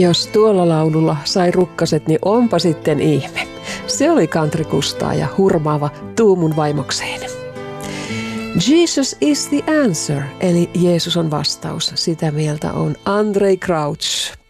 Jos tuolla laululla sai rukkaset, niin onpa sitten ihme. Se oli Country Kustaa ja hurmaava Tuumun vaimokseen. Jesus is the answer, eli Jeesus on vastaus. Sitä mieltä on Andraé Crouch.